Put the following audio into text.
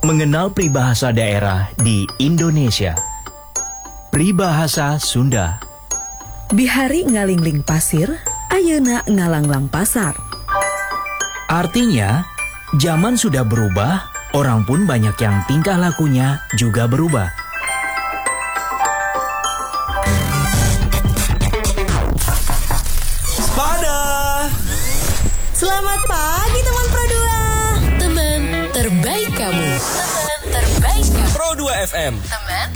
Mengenal peribahasa daerah di Indonesia. Peribahasa Sunda. Bihari ngalingling pasir, ayeuna ngalanglang pasar. Artinya, zaman sudah berubah, orang pun banyak yang tingkah lakunya juga berubah. Pada Selamat pagi teman Pro 2. Teman terbaik kamu. Teman terbaik kamu. Pro 2 FM. Teman